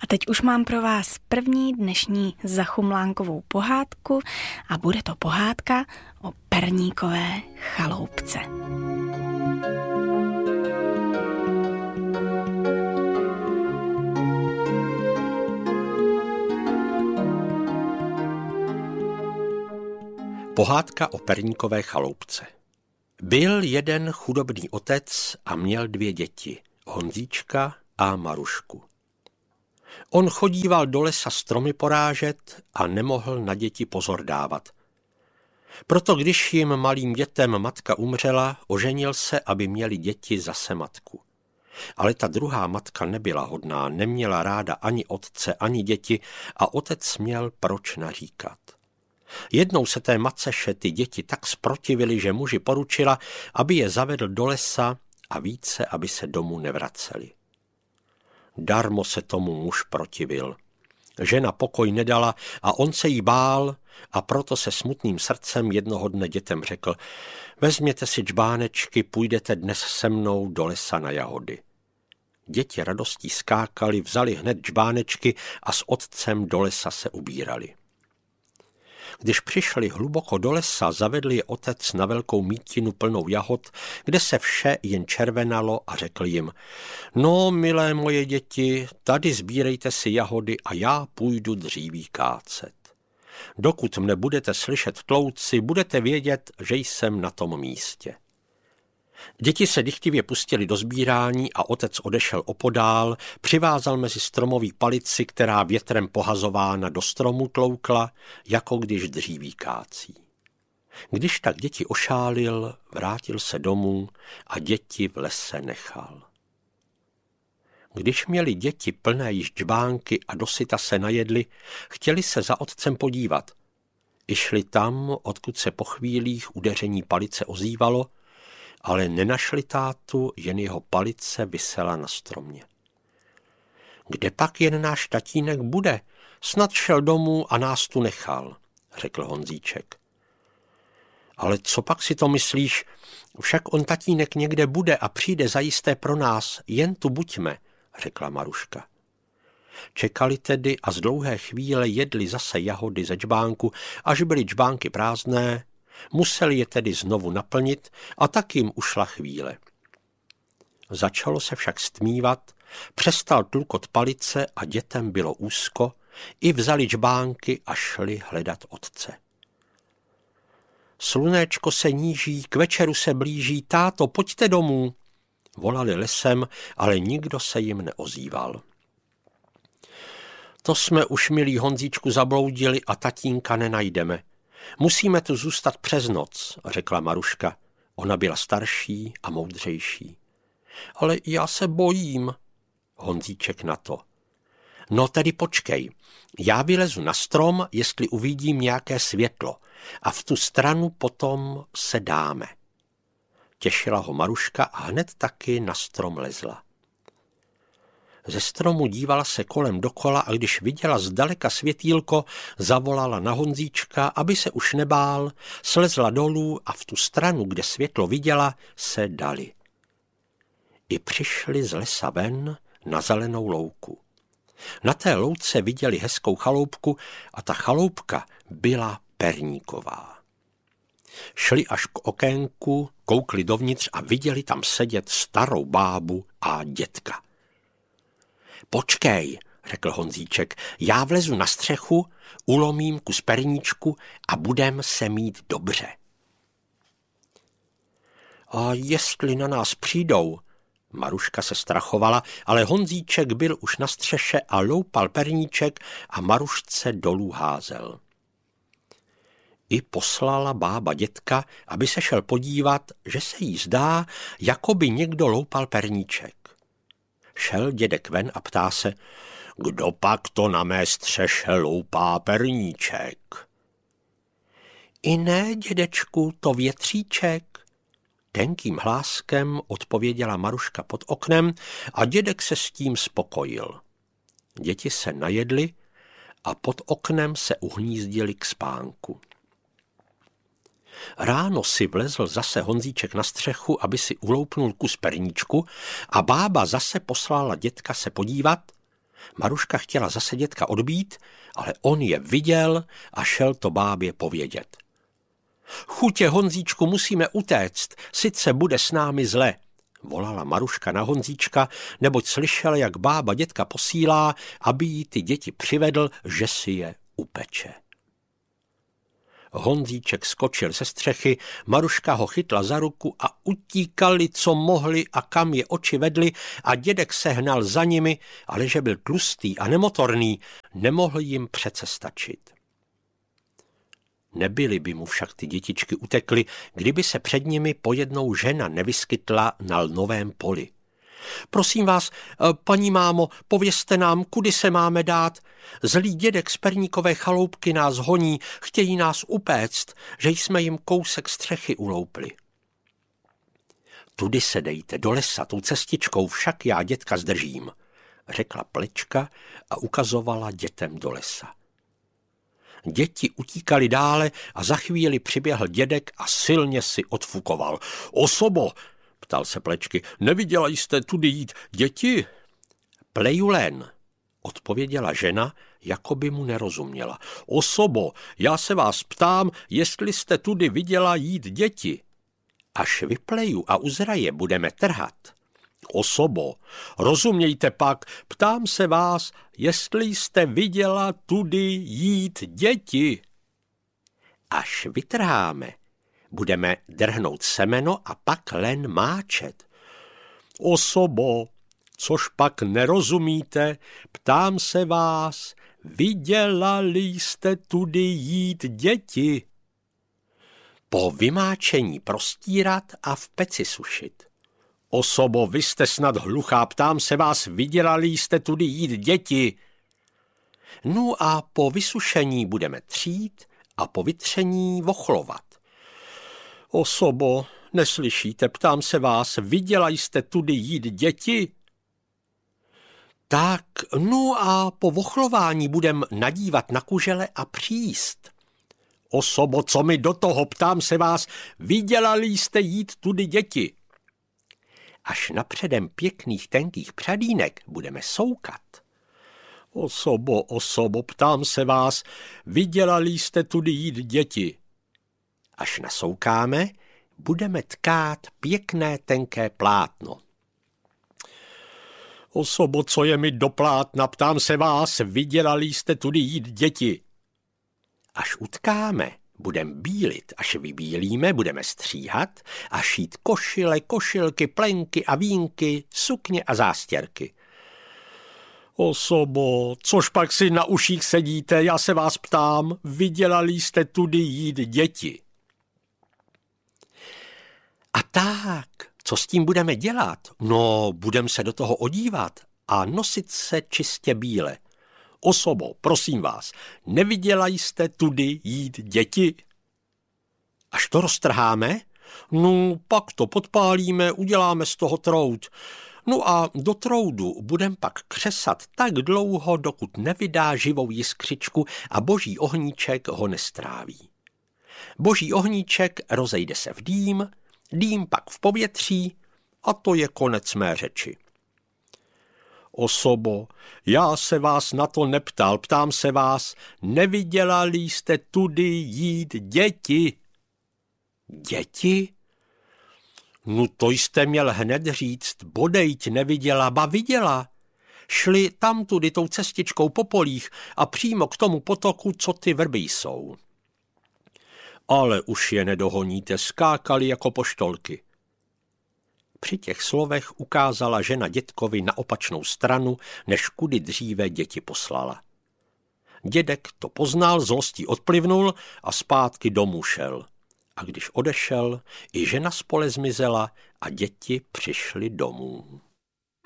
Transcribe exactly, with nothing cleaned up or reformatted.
A teď už mám pro vás první dnešní zachumlánkovou pohádku a bude to pohádka o perníkové chaloupce. Pohádka o perníkové chaloupce. Byl jeden chudobný otec a měl dvě děti, Honzíčka a Marušku. On chodíval do lesa stromy porážet a nemohl na děti pozor dávat. Proto když jim malým dětem matka umřela, oženil se, aby měli děti zase matku. Ale ta druhá matka nebyla hodná, neměla ráda ani otce, ani děti a otec měl proč naříkat. Jednou se té matceše ty děti tak zprotivily, že muži poručila, aby je zavedl do lesa a více, aby se domů nevraceli. Darmo se tomu muž protivil. Žena pokoj nedala a on se jí bál a proto se smutným srdcem jednoho dne dětem řekl: vezměte si džbánečky, půjdete dnes se mnou do lesa na jahody. Děti radostí skákali, vzali hned džbánečky a s otcem do lesa se ubírali. Když přišli hluboko do lesa, zavedl je otec na velkou mítinu plnou jahod, kde se vše jen červenalo a řekl jim: no, milé moje děti, tady sbírejte si jahody a já půjdu dříví kácet. Dokud mne budete slyšet tlouci, budete vědět, že jsem na tom místě. Děti se dychtivě pustili do sbírání a otec odešel opodál, přivázal mezi stromový palici, která větrem pohazována do stromu tloukla, jako když dříví kácí. Když tak děti ošálil, vrátil se domů a děti v lese nechal. Když měli děti plné již džbánky a dosyta se najedli, chtěli se za otcem podívat. I šli tam, odkud se po chvílích udeření palice ozývalo, ale nenašli tátu, jen jeho palice visela na stromě. Kde pak jen náš tatínek bude? Snad šel domů a nás tu nechal, řekl Honzíček. Ale co pak si to myslíš? Však on tatínek někde bude a přijde zajisté pro nás, jen tu buďme, řekla Maruška. Čekali tedy a z dlouhé chvíle jedli zase jahody ze džbánku, až byly džbánky prázdné. Museli je tedy znovu naplnit a tak jim ušla chvíle. Začalo se však stmívat, přestal tlukot palice a dětem bylo úzko, i vzali džbánky a šli hledat otce. Slunéčko se níží, k večeru se blíží, táto, pojďte domů, volali lesem, ale nikdo se jim neozýval. To jsme už, milý Honzíčku, zabloudili a tatínka nenajdeme. Musíme tu zůstat přes noc, řekla Maruška. Ona byla starší a moudřejší. Ale já se bojím, Honzíček na to. No tedy počkej, já vylezu na strom, jestli uvidím nějaké světlo a v tu stranu potom se dáme. Těšila ho Maruška a hned taky na strom lezla. Ze stromu dívala se kolem dokola a když viděla zdaleka světýlko, zavolala na Honzíčka, aby se už nebál, slezla dolů a v tu stranu, kde světlo viděla, se dali. I přišli z lesa ven na zelenou louku. Na té louce viděli hezkou chaloupku a ta chaloupka byla perníková. Šli až k okénku, koukli dovnitř a viděli tam sedět starou bábu a dětka. Počkej, řekl Honzíček, já vlezu na střechu, ulomím kus perníčku a budem se mít dobře. A jestli na nás přijdou, Maruška se strachovala, ale Honzíček byl už na střeše a loupal perníček a Marušce dolů házel. I poslala bába dětka, aby se šel podívat, že se jí zdá, jako by někdo loupal perníček. Šel dědek ven a ptá se, kdo pak to na mé střeše loupá perníček? I ne, dědečku, to větříček. Tenkým hláskem odpověděla Maruška pod oknem a dědek se s tím spokojil. Děti se najedly a pod oknem se uhnízdili k spánku. Ráno si vlezl zase Honzíček na střechu, aby si uloupnul kus perníčku a bába zase poslala dětka se podívat Maruška chtěla zase dětka odbít, ale on je viděl a šel to bábě povědět. Chutě, Honzíčku, musíme utéct, sice bude s námi zle, volala Maruška na Honzíčka, neboť slyšela, jak bába dětka posílá, aby jí ty děti přivedl, že si je upeče. Honzíček skočil ze střechy, Maruška ho chytla za ruku a utíkali, co mohli a kam je oči vedly, a dědek sehnal za nimi, ale že byl tlustý a nemotorný, nemohl jim přece stačit. Nebyly by mu však ty dětičky utekly, kdyby se před nimi pojednou žena nevyskytla na novém poli. Prosím vás, paní mámo, povězte nám, kudy se máme dát. Zlý dědek z Perníkové chaloupky nás honí, chtějí nás upéct, že jsme jim kousek střechy uloupli. Tudy se dejte do lesa, tou cestičkou, však já dětka zdržím, řekla Plečka a ukazovala dětem do lesa. Děti utíkali dále a za chvíli přiběhl dědek a silně si odfukoval. Osobo, ptal se Plečky, neviděla jste tudy jít děti? Plejulen, odpověděla žena, jako by mu nerozuměla. Osobo, já se vás ptám, jestli jste tudy viděla jít děti. Až vypleju a uzraje budeme trhat. Osobo, rozumějte pak, ptám se vás, jestli jste viděla tudy jít děti. Až vytrháme, budeme drhnout semeno a pak len máčet. Osobo, což pak nerozumíte, ptám se vás, vidělali jste tudy jít děti. Po vymáčení prostírat a v peci sušit. Osobo, vy jste snad hluchá, ptám se vás, vidělali jste tudy jít děti. No a po vysušení budeme třít a po vytření vochlovat. Osobo, neslyšíte, ptám se vás, viděla jste tudy jít děti? Tak, no a po vochlování budem nadívat na kužele a příst. Osobo, co mi do toho, ptám se vás, vidělali jste jít tudy děti? Až napředem pěkných tenkých přadínek budeme soukat. Osobo, osobo, ptám se vás, vidělali jste tudy jít děti? Až nasoukáme, budeme tkát pěkné tenké plátno. Osobo, co je mi do plátna, ptám se vás, vidělali jste tudy jít děti? Až utkáme, budeme bílit, až vybílíme, budeme stříhat a šít košile, košilky, plenky a vínky, sukně a zástěrky. Osobo, což pak si na uších sedíte, já se vás ptám, vidělali jste tudy jít děti? A tak, co s tím budeme dělat? No, budeme se do toho odívat a nosit se čistě bíle. Osobo, prosím vás, neviděla jste tudy jít děti? Až to roztrháme? No, pak to podpálíme, uděláme z toho trout. No a do troudu budem pak křesat tak dlouho, dokud nevydá živou jiskřičku a boží ohníček ho nestráví. Boží ohníček rozejde se v dým, dým pak v povětří a to je konec mé řeči. Osobo, já se vás na to neptal, ptám se vás, nevidělali jste tudy jít děti? Děti? No to jste měl hned říct, bodejť neviděla, ba viděla. Šli tam tudy tou cestičkou po polích a přímo k tomu potoku, co ty vrby jsou. Ale už je nedohoníte, skákali jako poštolky. Při těch slovech ukázala žena dědkovi na opačnou stranu, než kudy dříve děti poslala. Dědek to poznal, zlostí odplivnul a zpátky domů šel. A když odešel, i žena z pole zmizela a děti přišly domů.